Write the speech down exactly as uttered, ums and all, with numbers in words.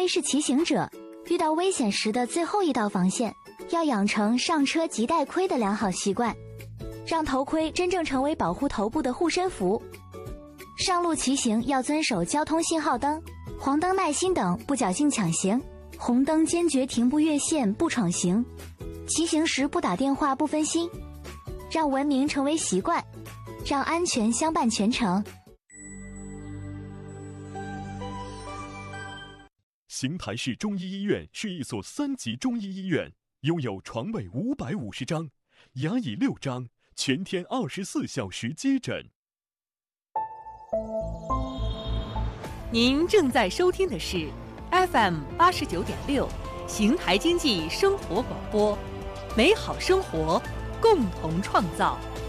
是骑行者，遇到危险时的最后一道防线，要养成上车即戴盔的良好习惯，让头盔真正成为保护头部的护身符。上路骑行要遵守交通信号灯、黄灯耐心等，不侥幸抢行；红灯坚决停步越线，不闯行。骑行时不打电话，不分心，让文明成为习惯，让安全相伴全程。 邢台市中医医院是一所三级中医医院，拥有床位五百五十张，牙椅六张，全天二十四小时接诊。 您正在收听的是 F M 八十九点六，邢台经济生活广播，美好生活，共同创造。